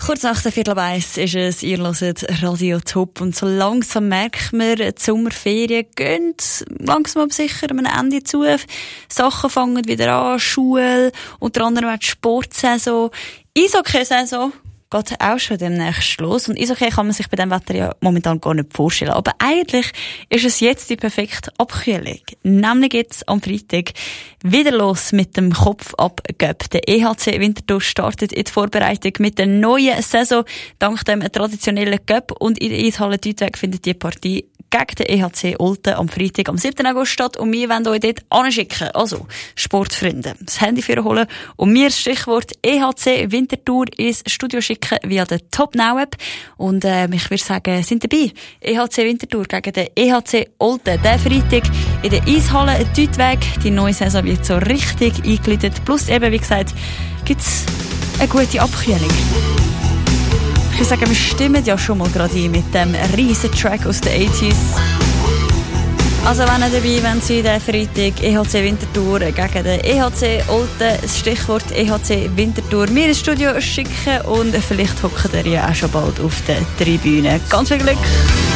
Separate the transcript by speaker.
Speaker 1: Kurz nach der 1:15 ist es, ihr hört Radio Top und so langsam merkt man, die Sommerferien gehen langsam aber sicher am Ende zu. Sachen fangen wieder an, Schule, unter anderem auch die Sportsaison, Eishockey-Saison geht auch schon demnächst los. Und Eishockey kann man sich bei diesem Wetter ja momentan gar nicht vorstellen. Aber eigentlich ist es jetzt die perfekte Abkühlung. Nämlich jetzt am Freitag wieder los mit dem Kopf-Ab-Göpp. Der EHC Winterthur startet in die Vorbereitung mit der neuen Saison. Dank dem traditionellen Göpp und in der Eishalle Duisweg findet die Partie gegen den EHC Olten am Freitag, am 7. August statt. Und wir wollen euch dort anschicken. Also, Sportfreunde, das Handy holen und mir das Stichwort EHC Winterthur ins Studio schicken via der Top Now App. Und ich würde sagen, sind dabei. EHC Winterthur gegen den EHC Olten. Der Freitag in der Eishalle Duisweg. Die neue Saison wird so richtig eingeleitet. Plus eben, wie gesagt, gibt's eine gute Abkühlung. Ich würde sagen, wir stimmen ja schon mal gerade ein mit dem riesen Track aus den 80s. Also wenn ihr dabei wenn Sie den Freitag EHC Winterthur gegen den EHC Olten, das Stichwort EHC Winterthur, mir ins Studio schicken und vielleicht hockt ihr ja auch schon bald auf der Tribüne. Ganz viel Glück!